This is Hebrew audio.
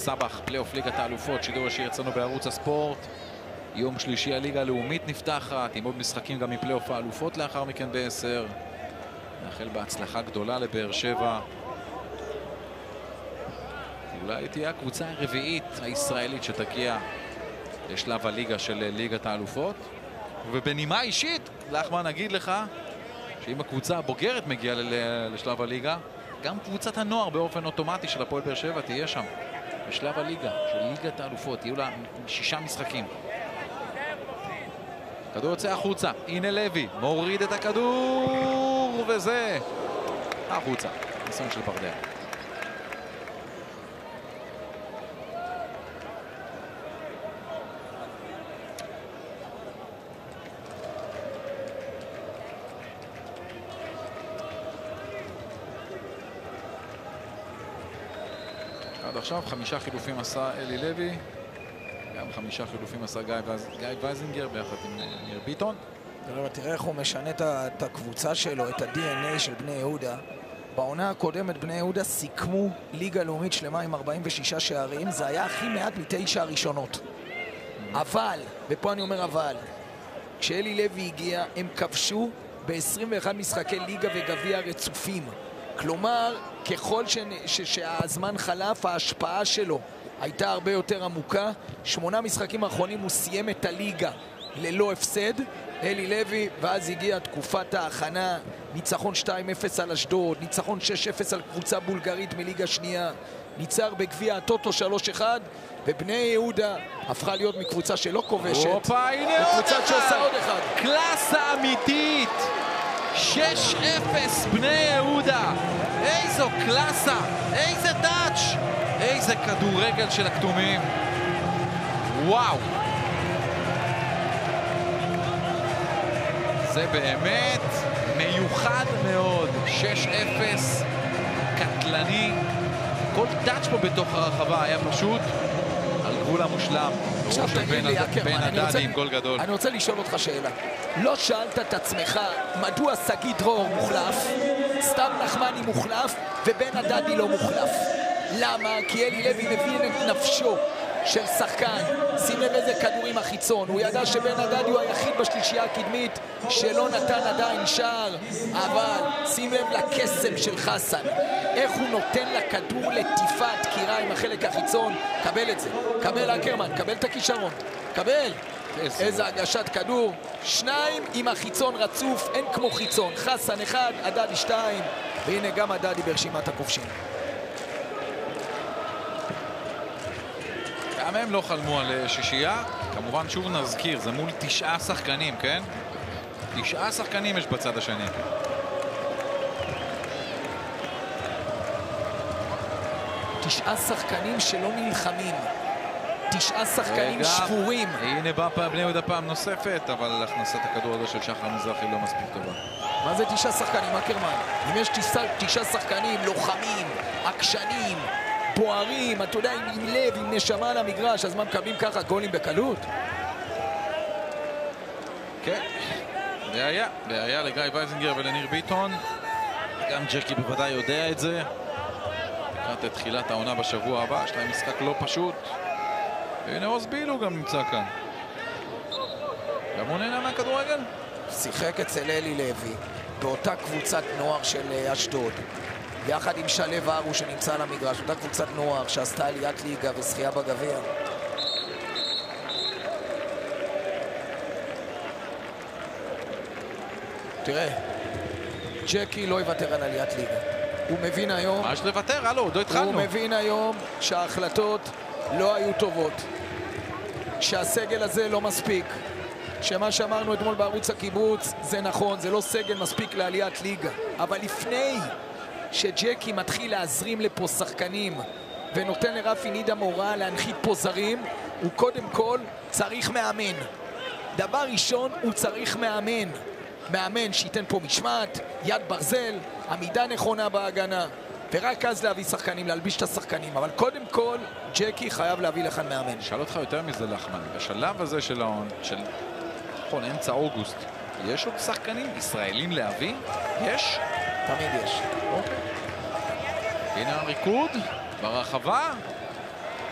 סבח, פלייאוף ליגת האלופות, שידור ישיר אצלנו בערוץ הספורט. יום שלישי הליגה הלאומית נפתחת, עם עוד משחקים גם מפלייאוף האלופות לאחר מכן ב-10. נאחל בהצלחה גדולה לבאר שבע. אולי תהיה הקבוצה הרביעית הישראלית שתגיע לשלב הליגה של ליגת האלופות. ובנימה אישית, לחמן נגיד לך שאם הקבוצה הבוגרת מגיעה לשלב הליגה, גם קבוצת הנוער באופן אוטומטי של הפועל באר שבע תהיה שם בשלב הליגה של ליגת האלופות. יהיו לה 6 משחקים. כדור יוצא החוצה, הנה לוי מוריד את הכדור וזה החוצה, ניסיון של ברדע. עד עכשיו 5 חילופים עשה אלי לוי, גם 5 חילופים עשה גיא וייזינגר ביחד עם ניר ביטון. תראה איך הוא משנה את הקבוצה שלו, את ה-DNA של בני יהודה. בעונה הקודמת בני יהודה סיכמו ליגה לאומית שלמה עם 46 שערים, זה היה הכי מעט מ9 הראשונות. אבל, ופה אני אומר אבל, כשאלי לוי הגיע הם כבשו ב-21 משחקי ליגה וגביע רצופים. כלומר, ככל שהזמן חלף, ההשפעה שלו הייתה הרבה יותר עמוקה. 8 משחקים האחרונים הוא סיים את הליגה ללא הפסד, אלי לוי, ואז הגיעה תקופת ההכנה, ניצחון 2-0 על אשדוד, ניצחון 6-0 על קבוצה בולגרית מליגה שנייה, ניצר בגביע הטוטו 3-1, ובני יהודה הפכה להיות מקבוצה שלא כובשת, לקבוצה שעושה עוד אחד. קלאסה אמיתית, 6-0 בני יהודה, איזו קלאסה, איזה טאץ', איזה כדורגל של הכתומים, וואו, זה באמת מיוחד מאוד. 6-0 קטלני, כל טאץ' פה בתוך הרחבה היה פשוט על גבול המושלם. עכשיו תגיד לי, אקרמן, אני רוצה לשאול אותך שאלה. לא שאלת את עצמך מדוע שגיא דרור מוחלף, סתיו נחמני מוחלף ובן הדדי לא מוחלף? למה? כי אלי לוי מבין את נפשו של שחקן. שים לב איזה כדורים החיצון, הוא ידע שבן הדדי הוא היחיד בשלישייה הקדמית שלא נתן עדיין שער, אבל שים לב לקסם של חסן, איך הוא נותן לכדור לטיפה דקירה עם החלק החיצון. קבל את זה, קבל אקרמן, קבל את הכישרון, קבל. איזה הגשת כדור, 2 עם החיצון רצוף, אין כמו חיצון. חסן 1, הדדי 2, והנה גם הדדי ברשימת הכובשים. גם הם לא חלמו על שישייה. כמובן שוב נזכיר, זה מול 9 שחקנים, כן? 9 שחקנים יש בצד השני. תשעה שחקנים שלא נלחמים, 9 שחקנים שבורים. הנה בא בני יהודה פעם נוספת, אבל הכנסת הכדור הזה של שחר מזרחי לא מספיק טובה. מה זה 9 שחקנים, אקרמן? אם יש 9 שחקנים לוחמים, עקשנים, בוערים, אתה יודע, עם לב, עם נשמה על המגרש, אז מה מקבלים ככה גולים בקלות? כן, בעיה לגיא וייזינגר ולניר ביטון. גם ג'קי בוודאי יודע את זה. לקראת את תחילת העונה בשבוע הבא, יש להם משחק לא פשוט. והנה עוז בילו גם נמצא כאן. גם הוא נהנה מהכדורגל? שיחק אצל אלי לוי באותה קבוצת נוער של אשדוד, יחד עם שלב ארו שנמצא על המגרש, אותה קבוצת נוער שעשתה עליית ליגה וזכייה בגביע. תראה, ג'קי לא יוותר על עליית ליגה. הוא מבין היום... מה יש לוותר? הלו, עוד לא התחלנו. הוא מבין היום שההחלטות לא היו טובות, שהסגל הזה לא מספיק, שמה שאמרנו אתמול בערוץ הקיבוץ זה נכון, זה לא סגל מספיק לעליית ליגה, אבל לפני שג'קי מתחיל להזרים לפה שחקנים ונותן לרפי נידה מורה להנחית פה זרים, הוא קודם כל צריך מאמן. דבר ראשון, הוא צריך מאמן. מאמן שייתן פה משמעת, יד ברזל, עמידה נכונה בהגנה, ורק אז להביא שחקנים, להלביש את השחקנים. אבל קודם כל, ג'קי חייב להביא לכאן מאמן. שאל אותך יותר מזה לחמן, בשלב הזה של העון, של אמצע אוגוסט, יש עוד שחקנים ישראלים להביא? יש? תמיד יש. אוקיי. הנה הריקוד ברחבה.